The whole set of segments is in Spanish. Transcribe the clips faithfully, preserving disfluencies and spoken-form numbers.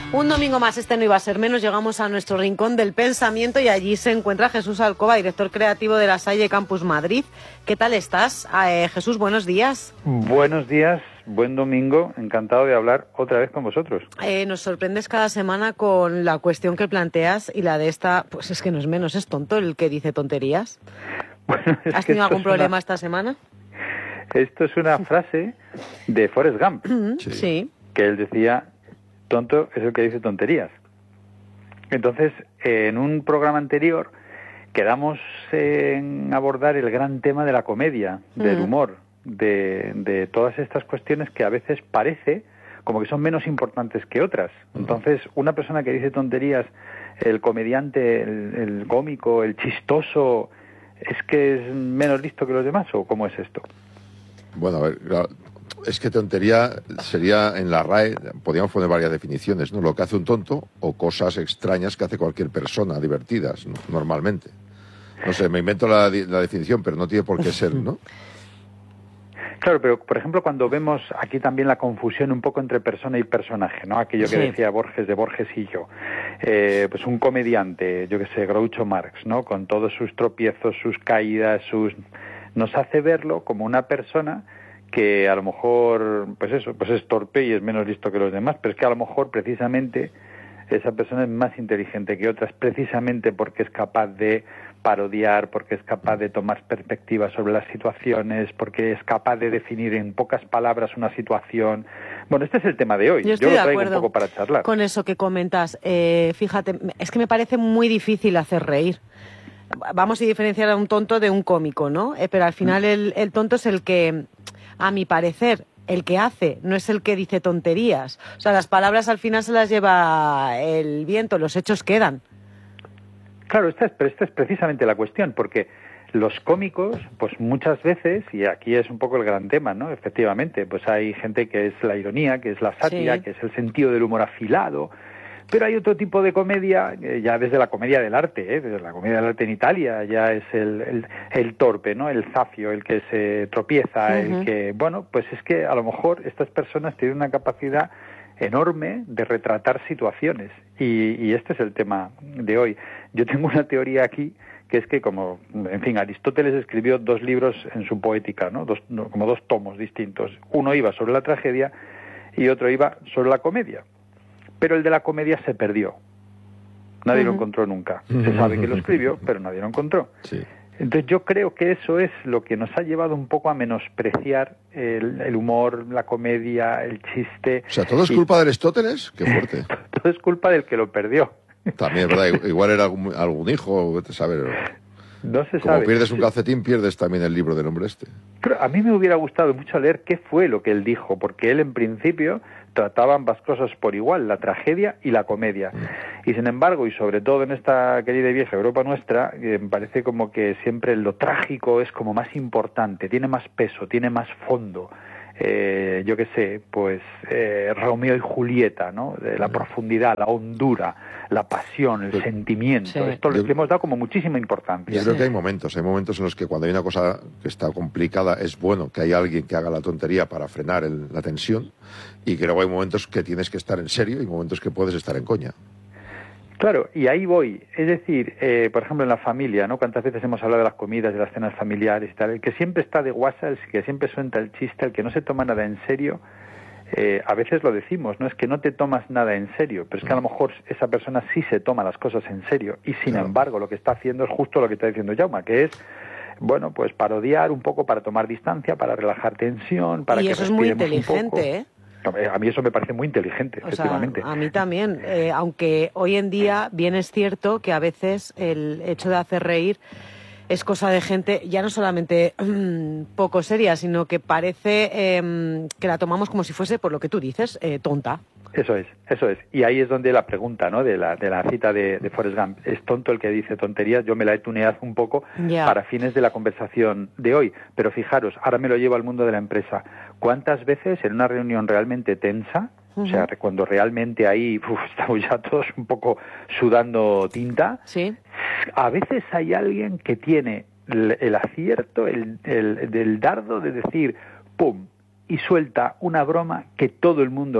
Un domingo más, este no iba a ser menos, llegamos a nuestro rincón del pensamiento y allí se encuentra Jesús Alcoba, director creativo de La Salle Campus Madrid. ¿Qué tal estás? Eh, Jesús, buenos días. Buenos días, buen domingo, encantado de hablar otra vez con vosotros. Eh, nos sorprendes cada semana con la cuestión que planteas y la de esta, pues es que no es menos, es tonto el que dice tonterías. Bueno, es ¿Has que tenido algún problema una... esta semana? Esto es una frase de Forrest Gump, sí. sí. que él decía, tonto es el que dice tonterías. Entonces, eh, en un programa anterior quedamos en abordar el gran tema de la comedia, del uh-huh. humor, de, de todas estas cuestiones que a veces parece como que son menos importantes que otras. Entonces, una persona que dice tonterías, el comediante, el, el cómico, el chistoso, ¿es que es menos listo que los demás o cómo es esto? Bueno, a ver, claro, es que tontería sería en la R A E, podríamos poner varias definiciones, ¿no? Lo que hace un tonto o cosas extrañas que hace cualquier persona, divertidas, ¿no? Normalmente. No sé, me invento la, la definición, pero no tiene por qué ser, ¿no? Claro, pero por ejemplo cuando vemos aquí también la confusión un poco entre persona y personaje, ¿no? Aquello que sí. decía Borges de Borges y yo. Eh, pues un comediante, yo que sé, Groucho Marx, ¿no? Con todos sus tropiezos, sus caídas, sus... nos hace verlo como una persona que a lo mejor, pues eso, pues es torpe y es menos listo que los demás, pero es que a lo mejor precisamente esa persona es más inteligente que otras, precisamente porque es capaz de parodiar, porque es capaz de tomar perspectivas sobre las situaciones, porque es capaz de definir en pocas palabras una situación. Bueno, este es el tema de hoy. Yo estoy Yo lo de traigo acuerdo un poco para charlar. Con eso que comentas. Eh, fíjate, es que me parece muy difícil hacer reír. Vamos a diferenciar a un tonto de un cómico, ¿no? Eh, pero al final el, el tonto es el que, a mi parecer, el que hace, no es el que dice tonterías. O sea, las palabras al final se las lleva el viento, los hechos quedan. Claro, esta es, esta es precisamente la cuestión, porque los cómicos, pues muchas veces, y aquí es un poco el gran tema, ¿no? Efectivamente, pues hay gente que es la ironía, que es la sátira, sí. que es el sentido del humor afilado. Pero hay otro tipo de comedia, eh, ya desde la comedia del arte, ¿eh? Desde la comedia del arte en Italia, ya es el, el, el torpe, ¿no? El zafio, el que se tropieza, uh-huh. el que... Bueno, pues es que a lo mejor estas personas tienen una capacidad enorme de retratar situaciones. Y, y este es el tema de hoy. Yo tengo una teoría aquí, que es que como, en fin, Aristóteles escribió dos libros en su poética, ¿no? Dos, no, como dos tomos distintos. Uno iba sobre la tragedia y otro iba sobre la comedia. Pero el de la comedia se perdió. Nadie uh-huh. lo encontró nunca. Se sabe que lo escribió, pero nadie lo encontró. Sí. Entonces yo creo que eso es lo que nos ha llevado un poco a menospreciar el, el humor, la comedia, el chiste. O sea, ¿todo es culpa y... de Aristóteles? Qué fuerte. Todo es culpa del que lo perdió. También, ¿verdad? Igual era algún, algún hijo, vete a saber. No se Como sabe. pierdes un calcetín, pierdes también el libro del hombre este. Pero a mí me hubiera gustado mucho leer qué fue lo que él dijo, porque él en principio trataba ambas cosas por igual, la tragedia y la comedia. Mm. Y sin embargo, y sobre todo en esta querida y vieja Europa nuestra, eh, me parece como que siempre lo trágico es como más importante, tiene más peso, tiene más fondo. Eh, yo qué sé, pues eh, Romeo y Julieta, ¿no? De la profundidad, la hondura, la pasión, el pues, sí. sentimiento. Esto yo, le hemos dado como muchísima importancia. Yo creo que hay momentos, hay momentos en los que cuando hay una cosa que está complicada es bueno que haya alguien que haga la tontería para frenar el, la tensión, y que luego hay momentos que tienes que estar en serio y momentos que puedes estar en coña. Claro, y ahí voy. Es decir, eh, por ejemplo, en la familia, ¿no? Cuántas veces hemos hablado de las comidas, de las cenas familiares y tal. El que siempre está de guasa, el que siempre suelta el chiste, el que no se toma nada en serio, eh, a veces lo decimos, ¿no? Es que no te tomas nada en serio, pero es que a lo mejor esa persona sí se toma las cosas en serio y sin claro. embargo lo que está haciendo es justo lo que está diciendo Jaume, que es, bueno, pues parodiar un poco para tomar distancia, para relajar tensión, para y que eso es muy inteligente, un poco. ¿eh? A mí eso me parece muy inteligente, o efectivamente. Sea, a mí también, eh, aunque hoy en día bien es cierto que a veces el hecho de hacer reír es cosa de gente ya no solamente um, poco seria, sino que parece eh, que la tomamos como si fuese, por lo que tú dices, eh, tonta. Eso es, eso es. Y ahí es donde la pregunta, ¿no? De la, de la cita de, de Forrest Gump. ¿Es tonto el que dice tonterías? Yo me la he tuneado un poco yeah. para fines de la conversación de hoy. Pero fijaros, ahora me lo llevo al mundo de la empresa. ¿Cuántas veces en una reunión realmente tensa, uh-huh. o sea, cuando realmente ahí uf, estamos ya todos un poco sudando tinta, ¿sí? a veces hay alguien que tiene el, el acierto, el, el, del dardo de decir, ¡pum!, y suelta una broma que todo el mundo ríe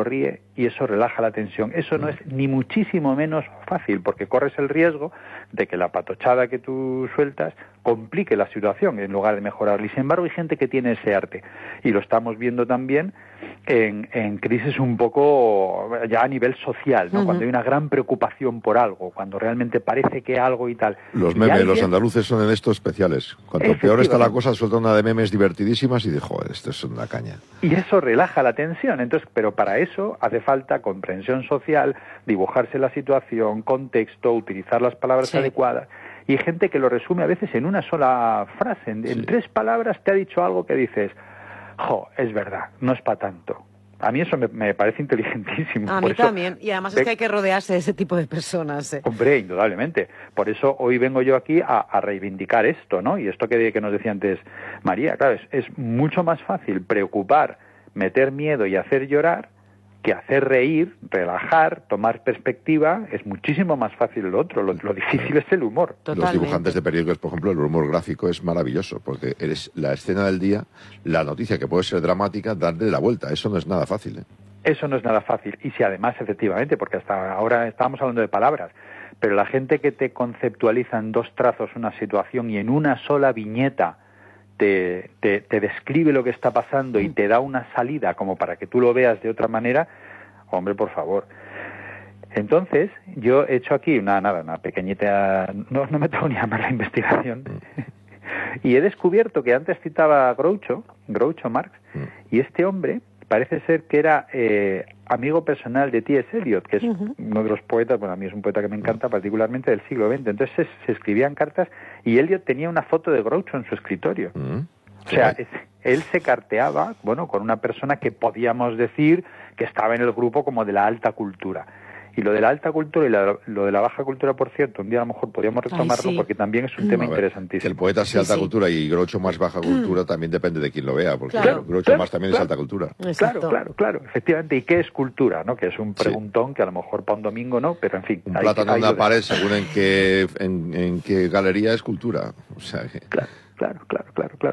y eso relaja la tensión. Eso no es ni muchísimo menos fácil, porque corres el riesgo de que la patochada que tú sueltas complique la situación en lugar de mejorarla. Y sin embargo hay gente que tiene ese arte, y lo estamos viendo también en, en crisis un poco ya a nivel social, ¿no? Uh-huh. Cuando hay una gran preocupación por algo, cuando realmente parece que algo y tal. Los memes, alguien... los andaluces son en esto especiales. Cuanto peor está la cosa, suelta una de memes divertidísimas y dijo, joder, esto es una caña. Y eso relaja la tensión. Entonces, pero para eso hace falta comprensión social, dibujarse la situación, contexto, utilizar las palabras sí. adecuadas. Y hay gente que lo resume a veces en una sola frase, en, sí. en tres palabras te ha dicho algo que dices, jo, es verdad, no es para tanto. A mí eso me, me parece inteligentísimo. A Por mí eso, también, y además es que hay que rodearse de ese tipo de personas. ¿eh? Hombre, indudablemente. Por eso hoy vengo yo aquí a, a reivindicar esto, ¿no? Y esto que, que nos decía antes María, claro, es, es mucho más fácil preocupar, meter miedo y hacer llorar que hacer reír, relajar, tomar perspectiva. Es muchísimo más fácil lo otro. Lo, lo difícil es el humor. Totalmente. Los dibujantes de periódicos, por ejemplo, el humor gráfico es maravilloso, porque eres la escena del día, la noticia que puede ser dramática, darle la vuelta. Eso no es nada fácil, ¿eh? Eso no es nada fácil. Y si además, efectivamente, porque hasta ahora estábamos hablando de palabras, pero la gente que te conceptualiza en dos trazos una situación y en una sola viñeta Te, te, te describe lo que está pasando y te da una salida como para que tú lo veas de otra manera, hombre, por favor. Entonces, yo he hecho aquí una, nada, una pequeñita, no, no me tengo ni a llamar la investigación, y he descubierto que antes citaba a Groucho, Groucho Marx, y este hombre parece ser que era eh, amigo personal de T S Eliot, que es uh-huh. uno de los poetas, bueno, a mí es un poeta que me encanta, particularmente del siglo veinte. Entonces se, se escribían cartas y Eliot tenía una foto de Groucho en su escritorio. Uh-huh. O sea, es, él se carteaba, bueno, con una persona que podíamos decir que estaba en el grupo como de la alta cultura. Y lo de la alta cultura y la, lo de la baja cultura, por cierto, un día a lo mejor podríamos retomarlo. Ay, sí. Porque también es un tema ver, interesantísimo. Que el poeta sea alta sí, cultura sí. y Groucho más baja cultura también depende de quién lo vea, porque claro, Groucho claro, más también claro, es alta cultura. Exacto. Claro, claro, claro, efectivamente. ¿Y qué es cultura? ¿No? Que es un preguntón sí. que a lo mejor para un domingo no, pero en fin. Un plátano en una pared, según en qué, en, en qué galería es cultura. O sea que... Claro, claro, claro, claro, claro.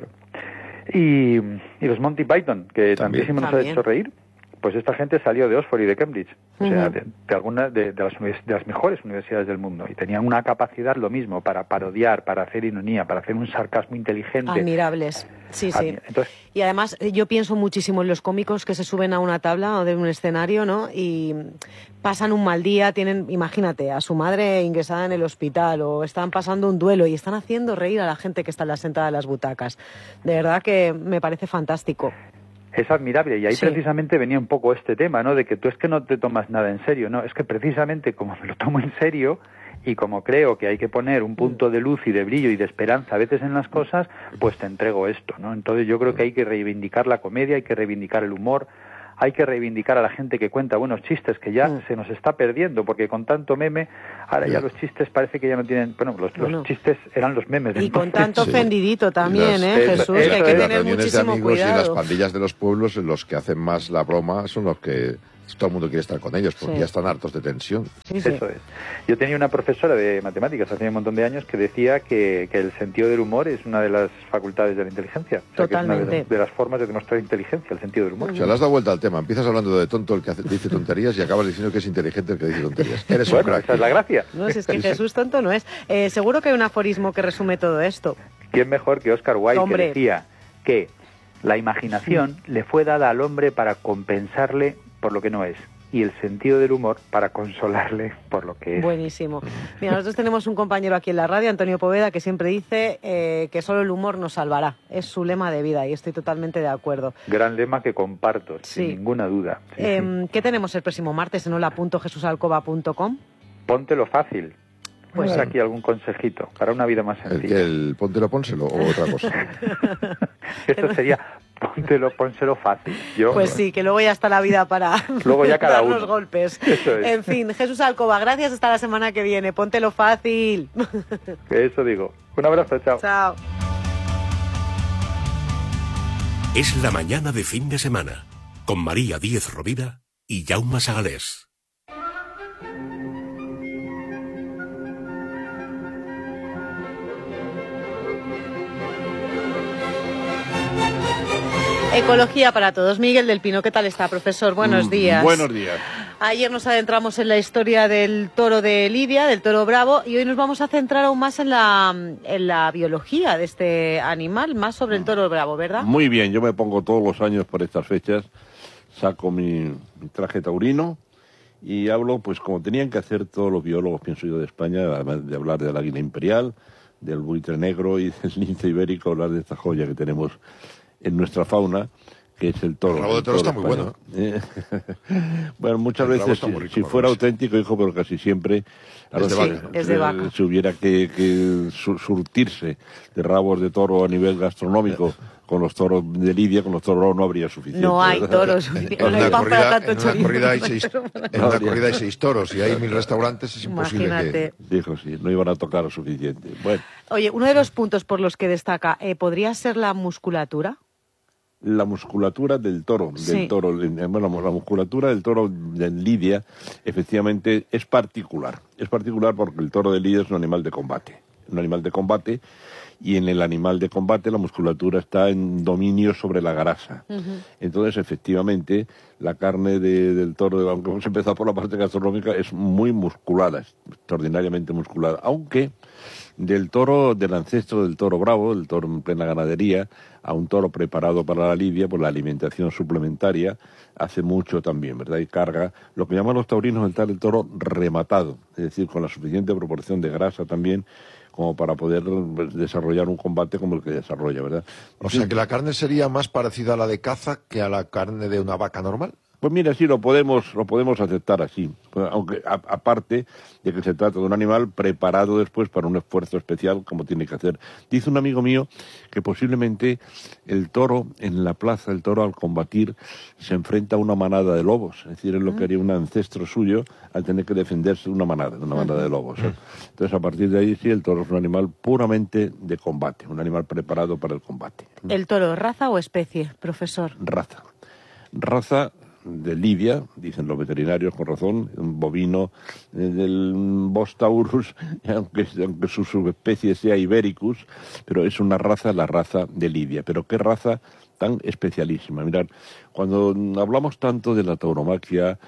Y, y los Monty Python, que también. tantísimo nos ha hecho reír. Pues esta gente salió de Oxford y de Cambridge, o uh-huh. sea, de, de algunas de, de, las, de las mejores universidades del mundo, y tenían una capacidad lo mismo para parodiar, para hacer ironía, para hacer un sarcasmo inteligente. Admirables, sí, sí. Entonces, y además yo pienso muchísimo en los cómicos que se suben a una tabla o de un escenario, ¿no? Y pasan un mal día, tienen, imagínate, a su madre ingresada en el hospital o están pasando un duelo y están haciendo reír a la gente que está en la sentada de las butacas. De verdad que me parece fantástico. Es admirable, y ahí sí. precisamente venía un poco este tema, ¿no? De que tú es que no te tomas nada en serio, ¿no? Es que precisamente como me lo tomo en serio y como creo que hay que poner un punto de luz y de brillo y de esperanza a veces en las cosas, pues te entrego esto, ¿no? Entonces yo creo que hay que reivindicar la comedia, hay que reivindicar el humor, hay que reivindicar a la gente que cuenta buenos chistes, que ya mm. se nos está perdiendo, porque con tanto meme, ahora ya los chistes parece que ya no tienen... Bueno, los, los no. chistes eran los memes. Y con tanto sí. ofendidito también, las, ¿eh, es, Jesús? Es, que hay que las tener muchísimo de amigos cuidado. Y las pandillas de los pueblos, los que hacen más la broma son los que... Todo el mundo quiere estar con ellos porque sí. ya están hartos de tensión. Sí, sí. Eso es. Yo tenía una profesora de matemáticas hace un montón de años que decía que, que el sentido del humor es una de las facultades de la inteligencia. O sea, Totalmente. Que es una de, de las formas de demostrar inteligencia, el sentido del humor. O sea, le has dado vuelta al tema. Empiezas hablando de tonto el que hace, dice tonterías y acabas diciendo que es inteligente el que dice tonterías. Eres bueno, un crack. Esa es la gracia. No, si es que Jesús tonto no es. Eh, seguro que hay un aforismo que resume todo esto. ¿Quién mejor que Oscar Wilde, Hombre. que decía que la imaginación sí. le fue dada al hombre para compensarle por lo que no es, y el sentido del humor para consolarle por lo que es. Buenísimo. Mira, nosotros tenemos un compañero aquí en la radio, Antonio Poveda, que siempre dice eh, que solo el humor nos salvará. Es su lema de vida y estoy totalmente de acuerdo. Gran lema que comparto, sí. sin ninguna duda. Sí, eh, sí. ¿Qué tenemos el próximo martes en hola punto jesús alcoba punto com? Póntelo fácil. Pues sí. Aquí algún consejito para una vida más sencilla. ¿El, el póntelo, pónselo o otra cosa? Esto sería póntelo, pónselo fácil. Yo, pues sí, que luego ya está la vida para luego ya cada dar uno. los golpes. Eso es. En fin, Jesús Alcoba, gracias, hasta la semana que viene. Póntelo fácil. Eso digo. Un abrazo, chao. Chao. Es la mañana de fin de semana con María Díez Rovira y Jaume Sagalés. Ecología para todos. Miguel del Pino, ¿qué tal está, profesor? Buenos días. Buenos días. Ayer nos adentramos en la historia del toro de Lidia, del toro bravo, y hoy nos vamos a centrar aún más en la, en la biología de este animal, más sobre el toro bravo, ¿verdad? Muy bien, yo me pongo todos los años por estas fechas, saco mi, mi traje taurino y hablo, pues como tenían que hacer todos los biólogos, pienso yo, de España, además de hablar del águila imperial, del buitre negro y del lince ibérico, hablar de esta joya que tenemos en nuestra fauna, que es el toro. El rabo de toro está muy bueno. ¿Eh? Bueno, muchas el veces, si, rico, si fuera ¿no? auténtico, hijo, pero casi siempre Es de si, vaca. Es de vaca. si hubiera que, que sur- surtirse de rabos de toro a nivel gastronómico con los toros de Lidia, con los toros no habría suficiente. No hay ¿verdad? toros, En no hay una pan para corrida, tanto en una chorizo. corrida hay seis, en una corrida hay seis toros y hay mil restaurantes, es imposible Imagínate. que... Dijo, sí, no iban a tocar lo suficiente. Bueno, Oye, uno de los puntos por los que destaca, eh, ¿podría ser la musculatura? la musculatura del toro, del Sí. toro, bueno, la musculatura del toro de Lidia, efectivamente, es particular. Es particular porque el toro de Lidia es un animal de combate. Un animal de combate, y en el animal de combate la musculatura está en dominio sobre la grasa. Uh-huh. Entonces, efectivamente, la carne de, del toro, aunque hemos empezado por la parte gastronómica, es muy musculada, es extraordinariamente musculada, aunque del toro, del ancestro del toro bravo, del toro en plena ganadería, a un toro preparado para la lidia, pues la alimentación suplementaria hace mucho también, ¿verdad? Y carga, lo que llaman los taurinos el tal el toro rematado, es decir, con la suficiente proporción de grasa también, como para poder pues, desarrollar un combate como el que desarrolla, ¿verdad? O sea, que la carne sería más parecida a la de caza que a la carne de una vaca normal. Pues mira, sí, lo podemos, lo podemos aceptar así, aunque a, aparte de que se trata de un animal preparado después para un esfuerzo especial como tiene que hacer. Dice un amigo mío que posiblemente el toro en la plaza, el toro al combatir, se enfrenta a una manada de lobos, es decir, es lo que haría un ancestro suyo al tener que defenderse de una manada, de una manada de lobos. ¿eh? Entonces, a partir de ahí sí, el toro es un animal puramente de combate, un animal preparado para el combate. ¿El toro, raza o especie, profesor? Raza. Raza de Lidia, dicen los veterinarios con razón, un bovino eh, del Bos taurus, aunque, aunque su subespecie sea Ibericus, pero es una raza, la raza de Lidia. Pero qué raza tan especialísima. Mirad, cuando hablamos tanto de la tauromaquia,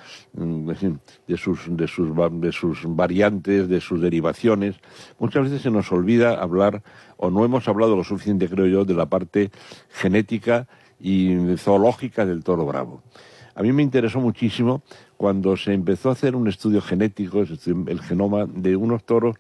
de sus, de sus, de sus variantes, de sus derivaciones, muchas veces se nos olvida hablar, o no hemos hablado lo suficiente, creo yo, de la parte genética y zoológica del toro bravo. A mí me interesó muchísimo cuando se empezó a hacer un estudio genético, el genoma de unos toros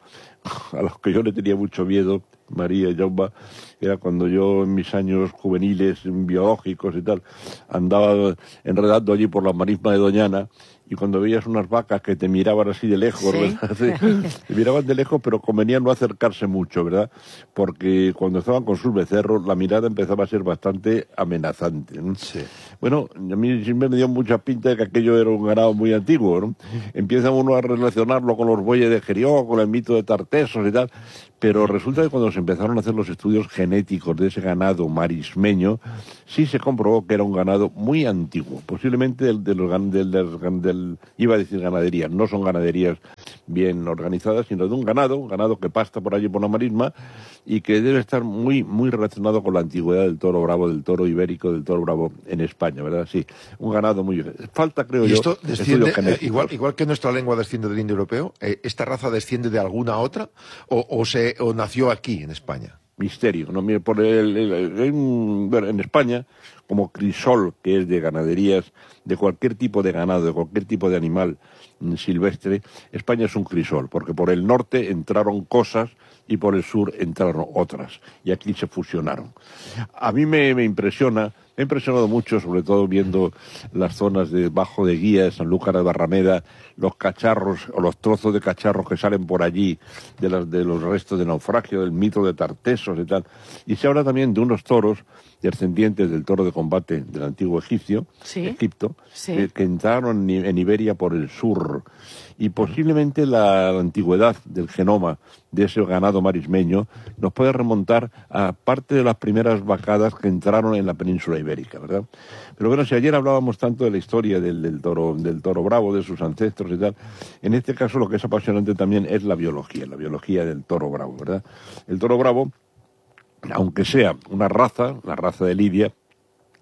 a los que yo le tenía mucho miedo, María y Jaume, era cuando yo en mis años juveniles, biológicos y tal, andaba enredando allí por la marisma de Doñana, y cuando veías unas vacas que te miraban así de lejos, ¿sí? ¿verdad? Sí, te miraban de lejos, pero convenía no acercarse mucho, ¿verdad? Porque cuando estaban con sus becerros, la mirada empezaba a ser bastante amenazante, ¿no? Sí. Bueno, a mí siempre me dio mucha pinta de que aquello era un ganado muy antiguo, ¿no? Empieza uno a relacionarlo con los bueyes de Gerió, con el mito de Tartesos y tal, pero resulta que cuando se empezaron a hacer los estudios genéticos de ese ganado marismeño, sí se comprobó que era un ganado muy antiguo, posiblemente del, de los, del, del, del, iba a decir ganaderías, no son ganaderías bien organizadas, sino de un ganado, un ganado que pasta por allí por la marisma y que debe estar muy, muy relacionado con la antigüedad del toro bravo, del toro ibérico, del toro bravo en España, ¿verdad? Sí, un ganado muy... Falta, creo ¿Y yo, esto desciende, eh, igual, igual que nuestra lengua desciende del indoeuropeo, eh, ¿esta raza desciende de alguna otra o, o, se, o nació aquí, en España? Misterio, ¿no? Mire, por el, el, el, el, bueno, en España, como crisol, que es de ganaderías, de cualquier tipo de ganado, de cualquier tipo de animal silvestre, España es un crisol, porque por el norte entraron cosas y por el sur entraron otras, y aquí se fusionaron. A mí me, me impresiona, me ha impresionado mucho, sobre todo viendo las zonas de Bajo de Guía, de Sanlúcar de Barrameda, los cacharros o los trozos de cacharros que salen por allí de, las, de los restos de naufragio, del mito de Tartesos y tal. Y se habla también de unos toros descendientes del toro de combate del antiguo egipcio, ¿sí? Egipto, ¿sí? que, que entraron en, en Iberia por el sur. Y posiblemente la, la antigüedad del genoma de ese ganado marismeño nos puede remontar a parte de las primeras vacadas que entraron en la península ibérica, ¿verdad? Pero bueno, si ayer hablábamos tanto de la historia del, del toro, del toro bravo, de sus ancestros y tal, en este caso lo que es apasionante también es la biología, la biología del toro bravo, ¿verdad? El toro bravo, aunque sea una raza, la raza de Lidia,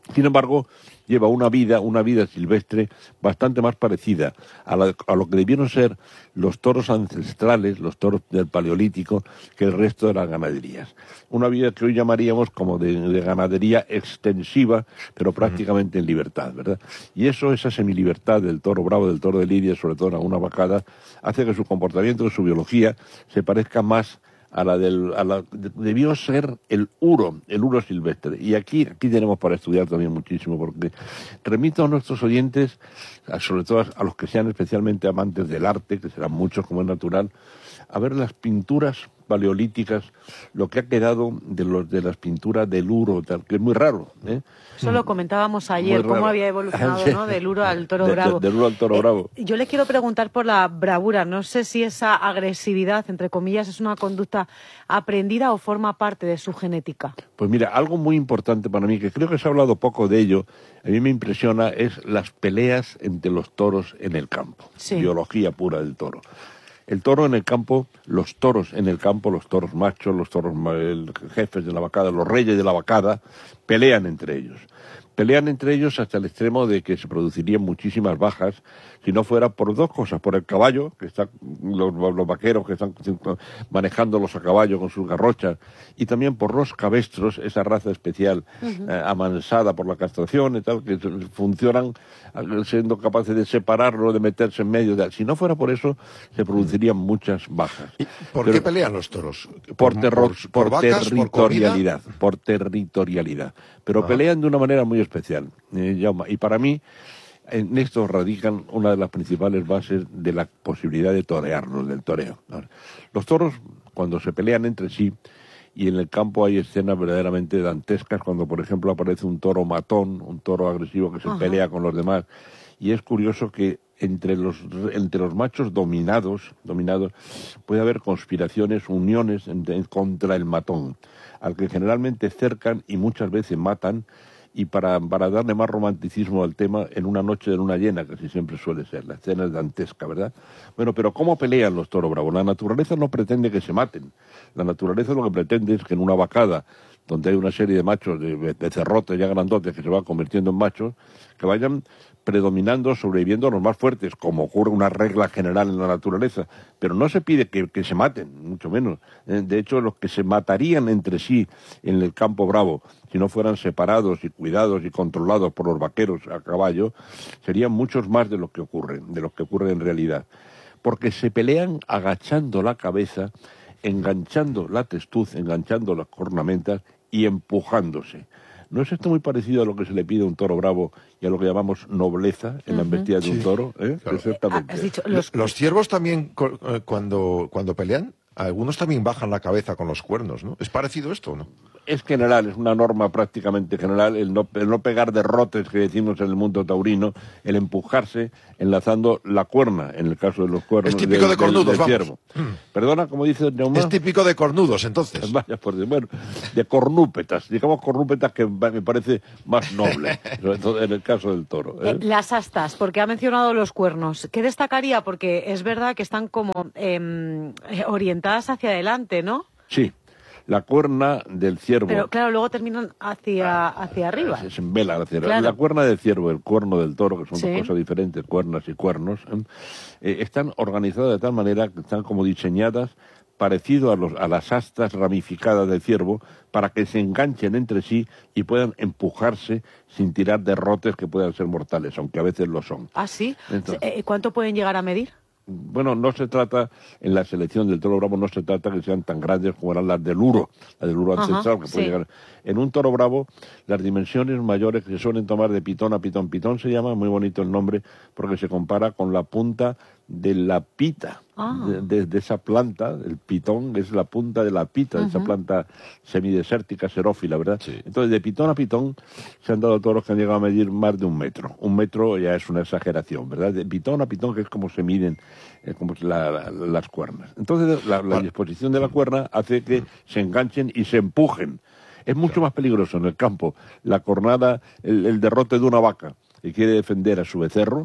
Sin embargo, lleva una vida, una vida silvestre bastante más parecida a, la, a lo que debieron ser los toros ancestrales, los toros del Paleolítico, que el resto de las ganaderías. Una vida que hoy llamaríamos como de, de ganadería extensiva, pero prácticamente en libertad, ¿verdad? Y eso, esa semilibertad del toro bravo, del toro de lidia, sobre todo en alguna vacada, hace que su comportamiento, que su biología, se parezca más a la del, a la, debió ser el uro, el uro silvestre. Y aquí, aquí tenemos para estudiar también muchísimo, porque remito a nuestros oyentes, a, sobre todo a los que sean especialmente amantes del arte, que serán muchos como es natural, a ver las pinturas paleolíticas, lo que ha quedado de los de las pinturas del uro, tal, que es muy raro, ¿eh? Eso lo comentábamos ayer, cómo había evolucionado, sí. ¿no? Del uro al toro de, bravo. De, del uro al toro eh, bravo. Yo le quiero preguntar por la bravura. No sé si esa agresividad, entre comillas, es una conducta aprendida o forma parte de su genética. Pues mira, algo muy importante para mí, que creo que se ha hablado poco de ello, a mí me impresiona, es las peleas entre los toros en el campo. Sí. Biología pura del toro. El toro en el campo, los toros en el campo, los toros machos, los toros el, jefes de la vacada, los reyes de la vacada, pelean entre ellos. Pelean entre ellos hasta el extremo de que se producirían muchísimas bajas, si no fuera por dos cosas, por el caballo, que están los, los vaqueros que están manejándolos a caballo con sus garrochas, y también por los cabestros, esa raza especial, uh-huh. eh, amansada por la castración y tal, que funcionan siendo capaces de separarlo, de meterse en medio. De, si no fuera por eso, se producirían muchas bajas. ¿Y por Pero, qué pelean los toros? Por, terror, por, por, por vacas, territorialidad, por, por territorialidad. Pero uh-huh. pelean de una manera muy especial. Eh, y para mí, en esto radican una de las principales bases de la posibilidad de torearlos, del toreo. Ahora, los toros, cuando se pelean entre sí, y en el campo hay escenas verdaderamente dantescas, cuando por ejemplo aparece un toro matón, un toro agresivo que se Ajá. pelea con los demás, y es curioso que entre los entre los machos dominados, dominados puede haber conspiraciones, uniones en, en, contra el matón, al que generalmente cercan y muchas veces matan, y para, para darle más romanticismo al tema, en una noche de luna llena, que así siempre suele ser, la escena es dantesca, ¿verdad? Bueno, pero ¿cómo pelean los toros bravos? La naturaleza no pretende que se maten. La naturaleza lo que pretende es que en una vacada, donde hay una serie de machos, de becerrotes ya grandotes que se van convirtiendo en machos, que vayan predominando, sobreviviendo a los más fuertes, como ocurre una regla general en la naturaleza. Pero no se pide que, que se maten, mucho menos. De hecho, los que se matarían entre sí en el campo bravo, si no fueran separados y cuidados y controlados por los vaqueros a caballo, serían muchos más de lo que ocurre, de lo que ocurre en realidad. Porque se pelean agachando la cabeza, enganchando la testuz, enganchando las cornamentas y empujándose. ¿No es esto muy parecido a lo que se le pide a un toro bravo y a lo que llamamos nobleza en uh-huh. la embestida de sí, un toro? ¿Eh? Claro. Exactamente. Has dicho, los... los ciervos también, cuando, cuando pelean, algunos también bajan la cabeza con los cuernos, ¿no? ¿Es parecido esto o no? Es general, es una norma prácticamente general, el no, el no pegar derrotes que decimos en el mundo taurino, el empujarse enlazando la cuerna, en el caso de los cuernos. Es típico del, de cornudos, del, del vamos. Ciervo. Perdona, como dice Neumá. Es típico de cornudos, entonces. Vaya por Dios, bueno, de cornúpetas, digamos cornúpetas que me parece más noble, sobre todo en el caso del toro. ¿eh? Las astas, porque ha mencionado los cuernos, ¿qué destacaría? Porque es verdad que están como eh, orientadas hacia adelante, ¿no? Sí. La cuerna del ciervo. Pero claro, luego terminan hacia, hacia arriba. Se envelan hacia arriba. Claro. La cuerna del ciervo, el cuerno del toro, que son sí. dos cosas diferentes, cuernas y cuernos, ¿eh? Eh, están organizadas de tal manera que están como diseñadas parecido a, los, a las astas ramificadas del ciervo, para que se enganchen entre sí y puedan empujarse sin tirar derrotes que puedan ser mortales, aunque a veces lo son. ¿Ah, sí? Entonces, eh, ¿Cuánto pueden llegar a medir? Bueno, no se trata, en la selección del toro bravo, no se trata que sean tan grandes como eran las del uro, las del uro Ajá, ancestral, que sí. puede llegar. En un toro bravo, las dimensiones mayores que se suelen tomar de pitón a pitón. Pitón se llama, muy bonito el nombre, porque se compara con la punta de la pita, ah. de, de, de esa planta, el pitón es la punta de la pita, uh-huh. de esa planta semidesértica, xerófila, ¿verdad? Sí. Entonces, de pitón a pitón se han dado toros que han llegado a medir más de un metro. Un metro ya es una exageración, ¿verdad? De pitón a pitón, que es como se miden eh, como la, la, las cuernas. Entonces, la, la disposición de la cuerna hace que se enganchen y se empujen. Es mucho más peligroso en el campo la cornada, el, el derrote de una vaca que quiere defender a su becerro,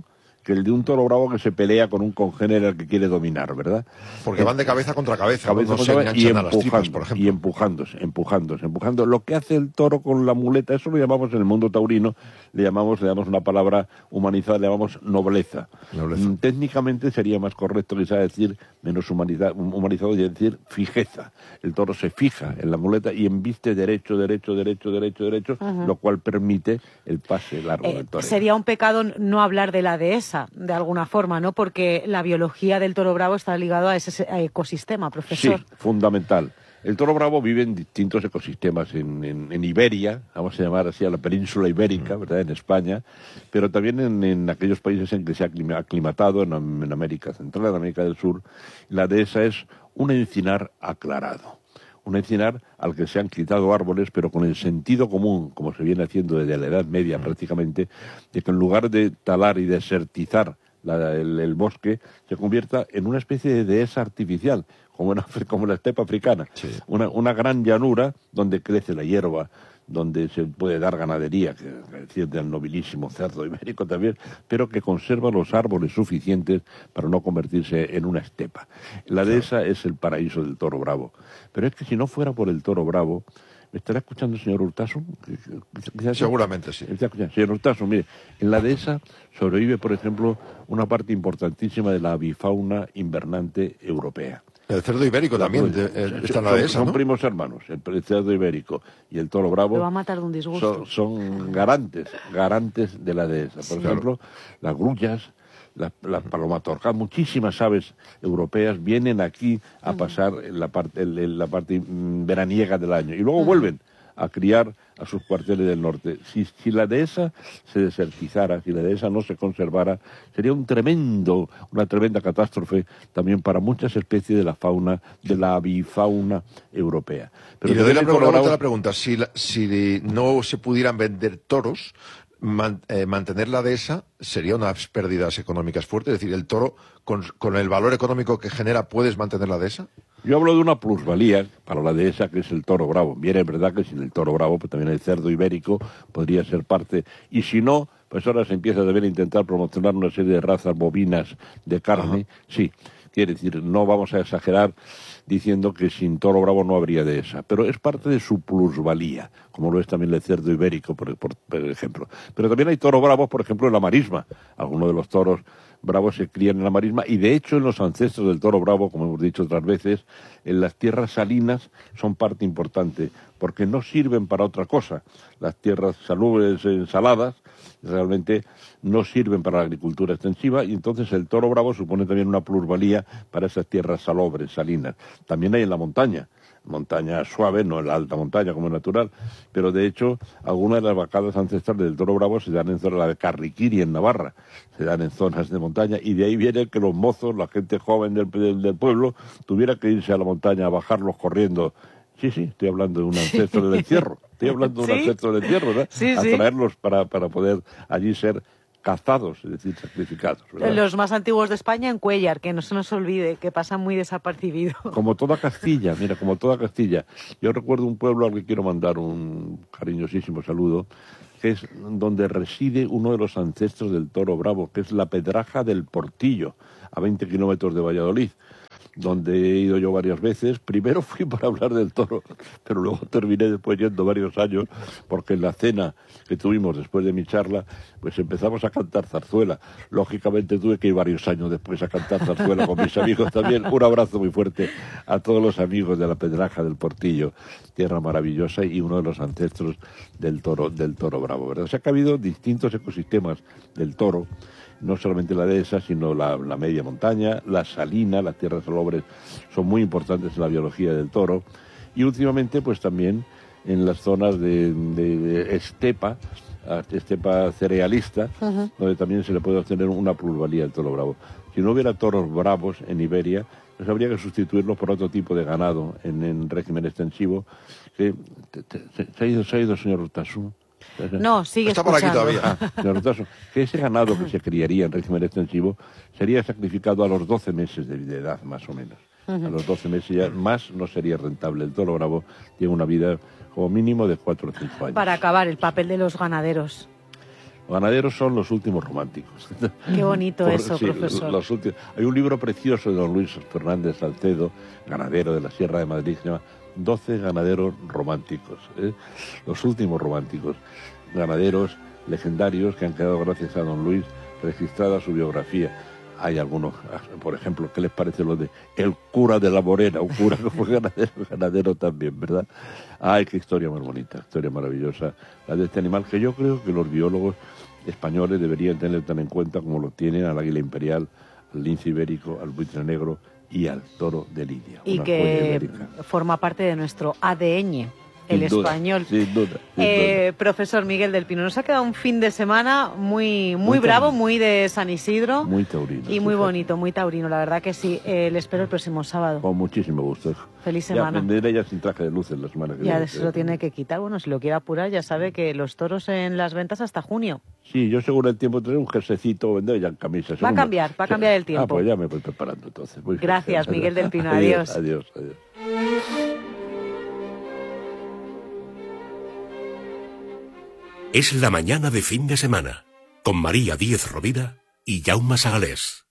que el de un toro bravo que se pelea con un congénere al que quiere dominar, ¿verdad? Porque van de cabeza contra cabeza, cabeza no contra se cabeza y enganchan a las tripas, empujando, por ejemplo. y empujándose, empujándose, empujando. Lo que hace el toro con la muleta, eso lo llamamos en el mundo taurino, le llamamos, le damos una palabra humanizada, le llamamos nobleza. Nobleza. Mm, Técnicamente sería más correcto quizá decir, menos humaniza- humanizado, y decir fijeza. El toro se fija en la muleta y embiste derecho, derecho, derecho, derecho, derecho, Ujú. lo cual permite el pase largo Eh, del toro. sería un pecado no hablar de la dehesa, de alguna forma, ¿no? Porque la biología del toro bravo está ligado a ese ecosistema, profesor. Sí, fundamental. El toro bravo vive en distintos ecosistemas, en, en, en Iberia, vamos a llamar así a la península ibérica, ¿verdad?, en España, pero también en, en aquellos países en que se ha aclim- aclimatado, en, en América Central, en América del Sur. La dehesa es un encinar aclarado. Un encinar al que se han quitado árboles, pero con el sentido común, como se viene haciendo desde la Edad Media prácticamente, de que en lugar de talar y desertizar la, el, el bosque, se convierta en una especie de dehesa artificial, como, en, como la estepa africana. Sí. Una, una gran llanura donde crece la hierba, donde se puede dar ganadería, que que decir del nobilísimo cerdo ibérico también, pero que conserva los árboles suficientes para no convertirse en una estepa. La dehesa es el paraíso del toro bravo. Pero es que si no fuera por el toro bravo, ¿me estará escuchando el señor Urtasun? Quizás- Seguramente sí. ¿Me está escuchando? Señor Urtasun, mire, en la dehesa sobrevive, por ejemplo, una parte importantísima de la avifauna invernante europea. El cerdo ibérico también Pues, de- eh, son- está en la son- dehesa, Son ¿no? primos hermanos, el, el cerdo ibérico y el toro bravo. Lo va a matar de un disgusto. Son, son garantes, garantes de la dehesa. Por Sí. ejemplo, las grullas, las, las palomatorjas, muchísimas aves europeas vienen aquí a pasar en la parte, en- en la parte mm, veraniega del año y luego vuelven a criar a sus cuarteles del norte. Si, si la dehesa se desertizara, si la dehesa no se conservara, sería un tremendo, una tremenda catástrofe también para muchas especies de la fauna, de la avifauna europea. Y le doy la, también pre- la Colorado- vuelta a la pregunta. Si, la- si no se pudieran vender toros, man- eh, mantener la dehesa sería unas pérdidas económicas fuertes. Es decir, el toro, con, con el valor económico que genera, ¿puedes mantener la dehesa? Yo hablo de una plusvalía para la dehesa, que es el toro bravo. Bien, es verdad que sin el toro bravo, pues también el cerdo ibérico podría ser parte. Y si no, pues ahora se empieza a deber intentar promocionar una serie de razas bovinas de carne. Ajá. Sí, quiere decir, no vamos a exagerar diciendo que sin toro bravo no habría dehesa, pero es parte de su plusvalía, como lo es también el cerdo ibérico, por, por, por ejemplo. Pero también hay toros bravos, por ejemplo, en la marisma. Algunos de los toros bravos se crían en la marisma y, de hecho, en los ancestros del toro bravo, como hemos dicho otras veces, en las tierras salinas son parte importante, porque no sirven para otra cosa. Las tierras salubres, eh, saladas, realmente no sirven para la agricultura extensiva y entonces el toro bravo supone también una plusvalía para esas tierras salobres, salinas. También hay en la montaña, montaña suave, no en la alta montaña como es natural, pero de hecho algunas de las vacadas ancestrales del toro bravo se dan en zona de Carriquiri, en Navarra, se dan en zonas de montaña y de ahí viene que los mozos, la gente joven del, del, del pueblo, tuviera que irse a la montaña a bajarlos corriendo. Sí, sí, estoy hablando de un ancestro del encierro, estoy hablando de un ¿Sí? ancestro del encierro, ¿verdad? Sí, a sí. traerlos para, para poder allí ser cazados, es decir, sacrificados, ¿verdad? Los más antiguos de España en Cuéllar, que no se nos olvide, que pasan muy desapercibidos. Como toda Castilla, mira, como toda Castilla. Yo recuerdo un pueblo al que quiero mandar un cariñosísimo saludo, que es donde reside uno de los ancestros del toro bravo, que es la Pedraja del Portillo, a veinte kilómetros de Valladolid, donde he ido yo varias veces. Primero fui para hablar del toro, pero luego terminé después yendo varios años, porque en la cena que tuvimos después de mi charla, pues empezamos a cantar zarzuela. Lógicamente tuve que ir varios años después a cantar zarzuela con mis amigos también. Un abrazo muy fuerte a todos los amigos de la Pedraja del Portillo, tierra maravillosa y uno de los ancestros del toro, del toro bravo, ¿verdad? O sea que ha habido distintos ecosistemas del toro, no solamente la dehesa, sino la, la media montaña, la salina, las tierras salobres son muy importantes en la biología del toro, y últimamente pues también en las zonas de, de, de estepa, estepa cerealista, uh-huh. donde también se le puede obtener una plusvalía del toro bravo. Si no hubiera toros bravos en Iberia, pues habría que sustituirlos por otro tipo de ganado en, en régimen extensivo. Que, te, te, se, ha ido, se ha ido, señor Urtasun. No, sigue Está por aquí escuchando. todavía. Ah, señor Urtasun, que ese ganado que se criaría en régimen extensivo sería sacrificado a los doce meses de, de edad, más o menos. Uh-huh. A los doce meses ya más no sería rentable. El toro bravo tiene una vida como mínimo de cuatro o cinco años. Para acabar, el papel de los ganaderos. Los ganaderos son los últimos románticos. Qué bonito Por, eso, sí, profesor. Los últimos. Hay un libro precioso de don Luis Fernández Salcedo, ganadero de la Sierra de Madrid, que se llama doce ganaderos románticos. ¿eh? Los últimos románticos. Ganaderos legendarios que han quedado, gracias a don Luis, registrada su biografía. Hay algunos, por ejemplo, ¿qué les parece lo de el cura de la Morena? Un cura que fue ganadero, ganadero también, ¿verdad? Ay, qué historia más bonita, historia maravillosa, la de este animal que yo creo que los biólogos españoles deberían tener tan en cuenta como lo tienen al águila imperial, al lince ibérico, al buitre negro y al toro de Lidia. Y que forma parte de nuestro A D N. El sin duda, español. Sin duda, sin eh, duda. Profesor Miguel del Pino, nos ha quedado un fin de semana muy, muy, muy bravo, taurino. Muy de San Isidro. Muy taurino. Y muy bonito, muy taurino, la verdad que sí. Eh, le espero el próximo sábado. Con muchísimo gusto. Feliz semana. Ya vendré ya sin traje de luces la semana que ya viene. Ya se lo tiene que quitar. Bueno, si lo quiere apurar, ya sabe que los toros en las ventas hasta junio. Sí, yo según el tiempo tendré un jersecito, vendré ya en camisa. Va a cambiar, va a cambiar el tiempo. Ah, pues ya me voy preparando entonces. Muy Gracias, bien. Miguel del Pino. Adiós. Adiós, adiós. Es la mañana de fin de semana, con María Díez Rovira y Jaume Sagalés.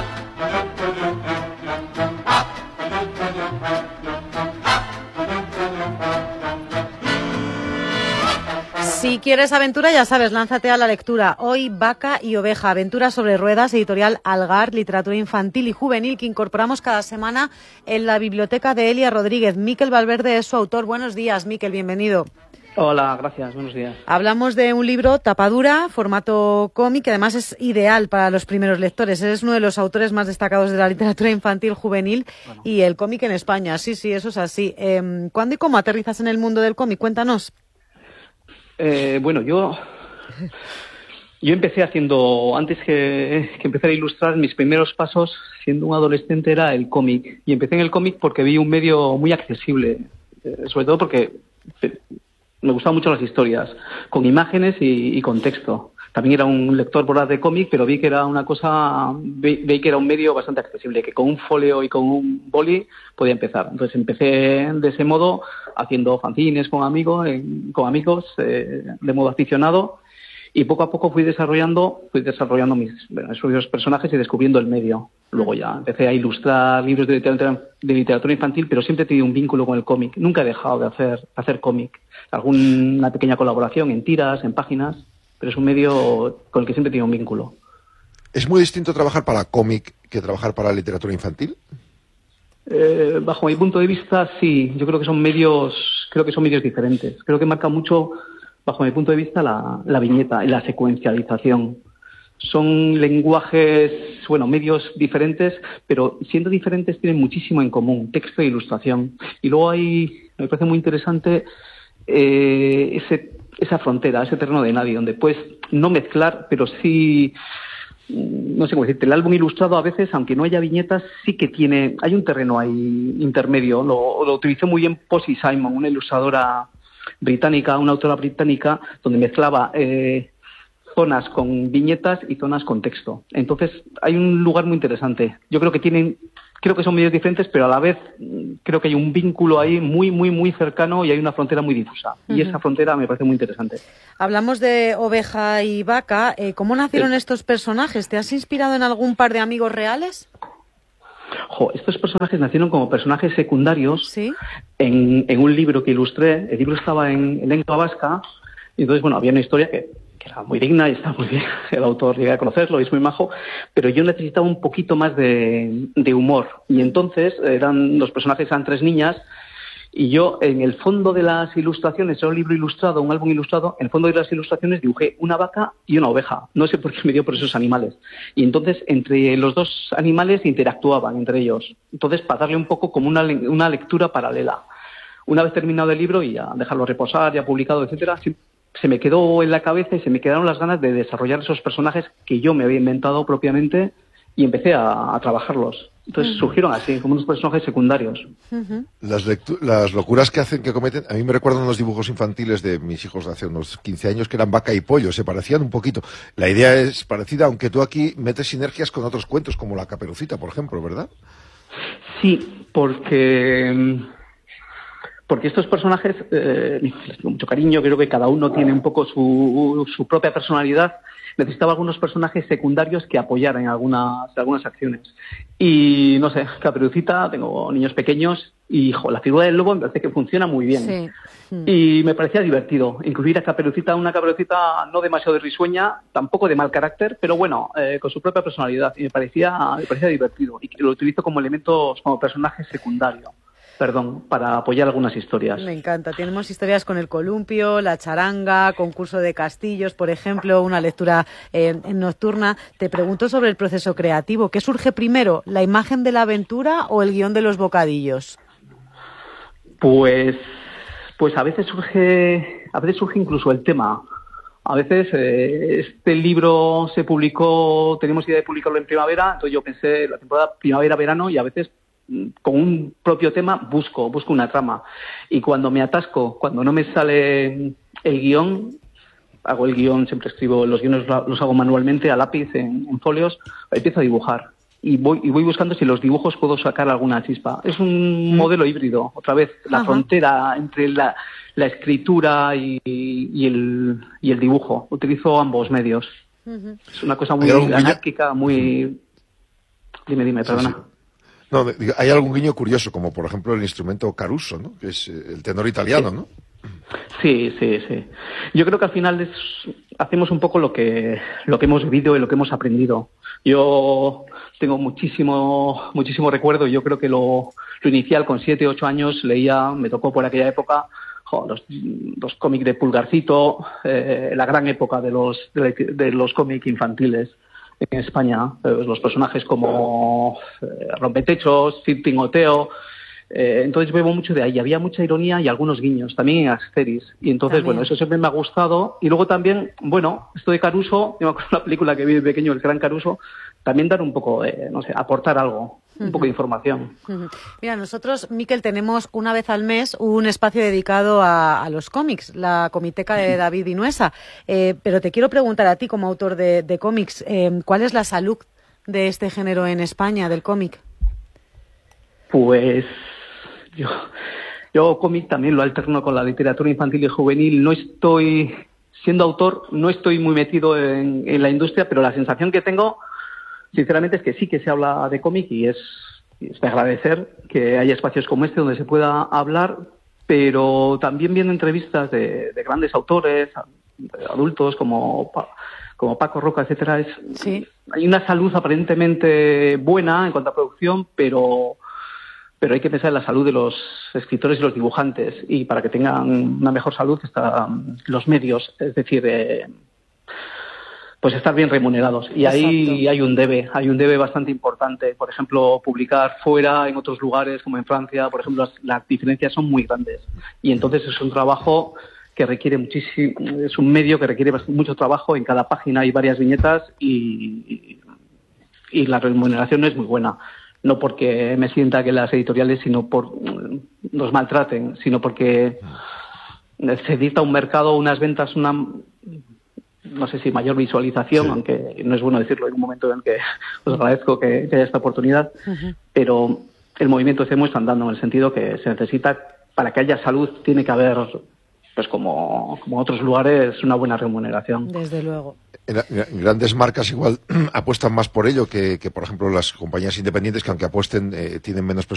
Si quieres aventura, ya sabes, lánzate a la lectura. Hoy, Vaca y Oveja, aventura sobre ruedas, editorial Algar, literatura infantil y juvenil que incorporamos cada semana en la biblioteca de Elia Rodríguez. Miquel Valverde es su autor. Buenos días, Miquel, bienvenido. Hola, gracias, buenos días. Hablamos de un libro tapadura, formato cómic, que además es ideal para los primeros lectores. Eres uno de los autores más destacados de la literatura infantil juvenil bueno. y el cómic en España. Sí, sí, eso es así. Eh, ¿Cuándo y cómo aterrizas en el mundo del cómic? Cuéntanos. Eh, bueno, yo yo empecé haciendo, antes que, que empezar a ilustrar, mis primeros pasos, siendo un adolescente, era el cómic. Y empecé en el cómic porque vi un medio muy accesible, eh, sobre todo porque me gustaban mucho las historias, con imágenes y, y con texto. También era un lector voraz de cómic, pero vi que era una cosa, vi, vi que era un medio bastante accesible, que con un folio y con un boli podía empezar. Entonces empecé de ese modo, haciendo fanzines con amigos, eh, con amigos eh, de modo aficionado, y poco a poco fui desarrollando, fui desarrollando mis, bueno, mis personajes y descubriendo el medio. Luego ya empecé a ilustrar libros de literatura, de literatura infantil, pero siempre he tenido un vínculo con el cómic. Nunca he dejado de hacer, hacer cómic. Alguna pequeña colaboración en tiras, en páginas, pero es un medio con el que siempre he tenido un vínculo. ¿Es muy distinto trabajar para cómic que trabajar para literatura infantil? Eh, bajo mi punto de vista, sí. Yo creo que son medios, creo que son medios diferentes. Creo que marca mucho, bajo mi punto de vista, la, la viñeta y la secuencialización. Son lenguajes, bueno, medios diferentes, pero siendo diferentes tienen muchísimo en común, texto e ilustración. Y luego hay, me parece muy interesante, eh, ese, esa frontera, ese terreno de nadie, donde puedes no mezclar, pero sí, no sé cómo decirte, el álbum ilustrado a veces, aunque no haya viñetas, sí que tiene, hay un terreno ahí intermedio. Lo, lo utilizó muy bien Posy Simon, una ilustradora británica, una autora británica, donde mezclaba eh, zonas con viñetas y zonas con texto. Entonces hay un lugar muy interesante. Yo creo que tienen, creo que son medios diferentes, pero a la vez creo que hay un vínculo ahí muy, muy, muy cercano y hay una frontera muy difusa. Uh-huh. Y esa frontera me parece muy interesante. Hablamos de Oveja y Vaca. Eh, ¿Cómo nacieron sí. estos personajes? ¿Te has inspirado en algún par de amigos reales? Jo, estos personajes nacieron como personajes secundarios ¿Sí? en, en un libro que ilustré. El libro estaba en, en lengua vasca y entonces, bueno, había una historia que, que era muy digna y estaba muy bien. El autor llegué a conocerlo y es muy majo, pero yo necesitaba un poquito más de, de humor. Y entonces eran los personajes eran tres niñas y yo en el fondo de las ilustraciones, era un libro ilustrado, un álbum ilustrado, en el fondo de las ilustraciones dibujé una vaca y una oveja. No sé por qué me dio por esos animales. Y entonces entre los dos animales interactuaban entre ellos. Entonces para darle un poco como una, una lectura paralela. Una vez terminado el libro y ya dejarlo reposar, ya publicado, etcétera, se me quedó en la cabeza y se me quedaron las ganas de desarrollar esos personajes que yo me había inventado propiamente y empecé a, a trabajarlos. Entonces uh-huh. surgieron así, como unos personajes secundarios. Uh-huh. Las, lectu- las locuras que hacen, que cometen, a mí me recuerdan unos dibujos infantiles de mis hijos de hace unos quince años que eran Vaca y Pollo, se parecían un poquito. La idea es parecida, aunque tú aquí metes sinergias con otros cuentos, como La Caperucita, por ejemplo, ¿verdad? Sí, porque... porque estos personajes, eh, les tengo mucho cariño, creo que cada uno tiene un poco su, su propia personalidad. Necesitaba algunos personajes secundarios que apoyaran en algunas, algunas acciones. Y, no sé, Caperucita, tengo niños pequeños y, jo, la figura del lobo me parece que funciona muy bien. Sí. Y me parecía divertido incluir a Caperucita, una Caperucita no demasiado risueña, tampoco de mal carácter, pero bueno, eh, con su propia personalidad. Y me parecía, me parecía divertido. Y lo utilizo como elementos, como personaje secundario. Perdón, para apoyar algunas historias. Me encanta. Tenemos historias con el columpio, la charanga, concurso de castillos, por ejemplo, una lectura eh, nocturna. Te pregunto sobre el proceso creativo. ¿Qué surge primero, la imagen de la aventura o el guión de los bocadillos? Pues, pues a veces surge, a veces surge incluso el tema. A veces eh, este libro se publicó, teníamos idea de publicarlo en primavera, entonces yo pensé la temporada primavera-verano y a veces con un propio tema busco, busco una trama. Y cuando me atasco, cuando no me sale el guión, hago el guión, siempre escribo, los guiones los hago manualmente a lápiz en, en folios, empiezo a dibujar. Y voy, y voy buscando si los dibujos puedo sacar alguna chispa. Es un modelo híbrido, otra vez, la Ajá. frontera entre la, la escritura y, y, el, y el dibujo. Utilizo ambos medios. Uh-huh. Es una cosa muy anárquica, muy... Dime, dime, perdona. Sí, sí. No, hay algún guiño curioso, como por ejemplo el instrumento Caruso, ¿no? Que es el tenor italiano, ¿no? Sí, sí, sí. Yo creo que al final es, hacemos un poco lo que lo que hemos vivido y lo que hemos aprendido. Yo tengo muchísimo muchísimo recuerdo. Yo creo que lo, lo inicial con siete, ocho años leía, me tocó por aquella época jo, los, los cómics de Pulgarcito, eh, la gran época de los de, de los cómics infantiles en España, eh, los personajes como eh, Rompetechos, Cid Tingoteo, eh, entonces bebo mucho de ahí, había mucha ironía y algunos guiños, también en Asterix, y entonces también. Bueno, eso siempre me ha gustado, y luego también, bueno, esto de Caruso, yo me acuerdo de una película que vi de pequeño, El Gran Caruso, también dar un poco, eh, no sé, aportar algo, un uh-huh. poco de información. Uh-huh. Mira, nosotros, Miquel, tenemos una vez al mes un espacio dedicado a, a los cómics, la Comiteca de David Vinuesa. Eh, pero te quiero preguntar a ti, como autor de, de cómics, eh, ¿cuál es la salud de este género en España, del cómic? Pues yo, yo cómic también lo alterno con la literatura infantil y juvenil. No estoy, siendo autor, no estoy muy metido en, en la industria, pero la sensación que tengo... Sinceramente es que sí que se habla de cómic y es, es de agradecer que haya espacios como este donde se pueda hablar, pero también viendo entrevistas de, de grandes autores, adultos como, como Paco Roca, etcétera. Es, sí. Hay una salud aparentemente buena en cuanto a producción, pero, pero hay que pensar en la salud de los escritores y los dibujantes, y para que tengan una mejor salud están los medios, es decir... Eh, pues estar bien remunerados. Y Exacto. ahí hay un debe, hay un debe bastante importante. Por ejemplo, publicar fuera, en otros lugares, como en Francia, por ejemplo, las, las diferencias son muy grandes. Y entonces es un trabajo que requiere muchísimo, es un medio que requiere mucho trabajo. En cada página hay varias viñetas y, y la remuneración no es muy buena. No porque me sienta que las editoriales sino por nos maltraten, sino porque se dicta un mercado, unas ventas, una... no sé si mayor visualización, sí. aunque no es bueno decirlo en un momento en que os agradezco que, que haya esta oportunidad, uh-huh. pero el movimiento se muestra andando en el sentido que se necesita, para que haya salud, tiene que haber, pues como, como otros lugares, una buena remuneración. Desde luego. En, en grandes marcas igual apuestan más por ello que, que, por ejemplo, las compañías independientes, que aunque apuesten, eh, tienen menos